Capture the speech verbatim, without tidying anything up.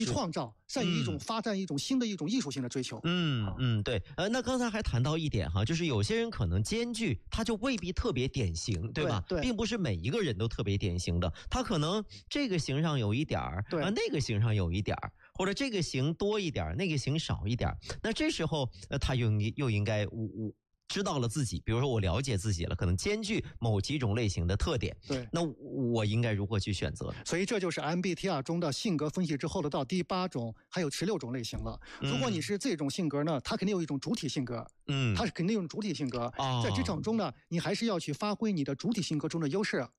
创造，善于一种发展一种新的一种艺术性的追求。 嗯嗯，对。呃，那刚才还谈到一点哈，就是有些人可能兼具，他就未必特别典型，对吧？ 对对， 并不是每一个人都特别典型的，他可能这个型上有一点儿， 对、 呃，那个型上有一点儿，或者这个型多一点，那个型少一点。那这时候，呃，他又又应该我我。知道了自己，比如说我了解自己了，可能兼具某几种类型的特点。 对， 那我应该如何去选择？ 所以这就是 M B T I 中的性格分析之后的到第八种，还有十六种类型了。如果你是这种性格呢，它肯定有一种主体性格，嗯，它是肯定有主体性格。哦、在职场中呢，你还是要去发挥你的主体性格中的优势。